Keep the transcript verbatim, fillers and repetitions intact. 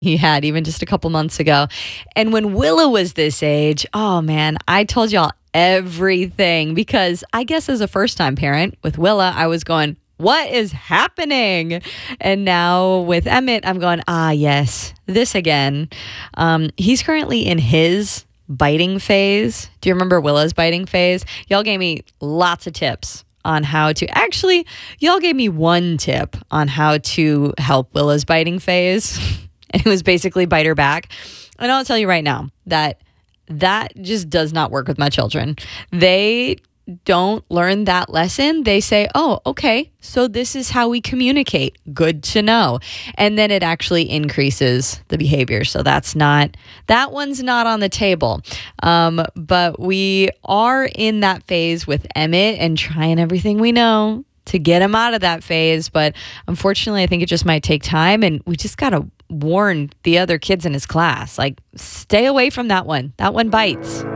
he had even just a couple months ago. And when Willa was this age, oh man, I told y'all everything because I guess as a first time parent with Willa, I was going, what is happening? And now with Emmett, I'm going, ah, yes, this again. Um, he's currently in his biting phase. Do you remember Willa's biting phase? Y'all gave me lots of tips on how to actually, y'all gave me one tip on how to help Willa's biting phase. And it was basically bite her back. And I'll tell you right now that that just does not work with my children. They don't learn that lesson. They say, oh, okay, so this is how we communicate. Good to know. And then it actually increases the behavior. So that's not, that one's not on the table. Um, but we are in that phase with Emmett and trying everything we know to get him out of that phase. But unfortunately, I think it just might take time. And we just got to warn the other kids in his class, like, stay away from that one. That one bites.